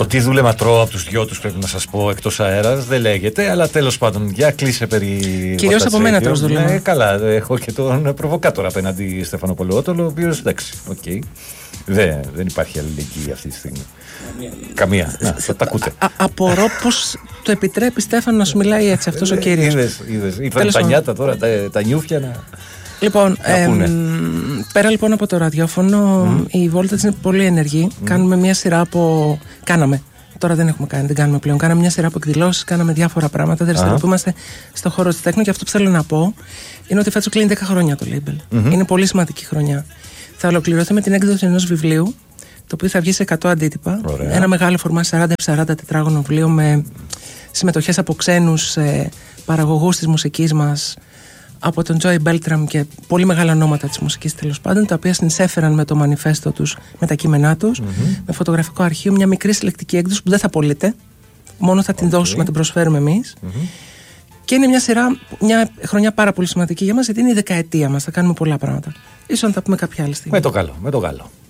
Το τι δούλεμα τρώω από τους δυο τους, πρέπει να σας πω, εκτός αέρας, δεν λέγεται, αλλά τέλος πάντων, για κλείσε περί. Κυρίως από μένα τρως δούλεμα. Καλά, έχω και τον προβοκάτορα απέναντι Στέφανο Πολυότολο, ο οποίος εντάξει, οκ. Δεν υπάρχει αλληλεγγύη αυτή τη στιγμή. Καμία. Τα ακούτε. Απορώ πως το επιτρέπει, Στέφανο, να σου μιλάει έτσι αυτός ο κύριος. Ήρθαν τα νιάτα τώρα, τα νιούφια να. Λοιπόν, πέρα λοιπόν από το ραδιόφωνο, η Voltage είναι πολύ ενεργή. Κάνουμε μια σειρά από. Τώρα δεν έχουμε κάνει, δεν κάνουμε πλέον. Κάναμε μια σειρά από εκδηλώσεις, κάναμε διάφορα πράγματα. Δραστηριοποιούμαστε στον χώρο της τέχνη και αυτό που θέλω να πω είναι ότι φέτος κλείνει 10 χρόνια το label. Είναι πολύ σημαντική χρονιά. Θα ολοκληρωθεί με την έκδοση ενός βιβλίου, το οποίο θα βγει σε 100 αντίτυπα. Ωραία. Ένα μεγάλο φορμά 40-40 τετράγωνο βιβλίο με συμμετοχές από ξένους παραγωγούς της μουσικής μας, από τον Joey Beltram και πολύ μεγάλα ονόματα της μουσικής τέλος πάντων, τα οποία συνεισέφεραν με το μανιφέστο τους, με τα κείμενά τους, με φωτογραφικό αρχείο, μια μικρή συλλεκτική έκδοση που δεν θα πωλείται, μόνο θα την δώσουμε, την προσφέρουμε εμείς. Και είναι μια χρονιά πάρα πολύ σημαντική για μας, γιατί είναι η δεκαετία μας, θα κάνουμε πολλά πράγματα. Ίσως να τα πούμε κάποια άλλη στιγμή. Με το καλό.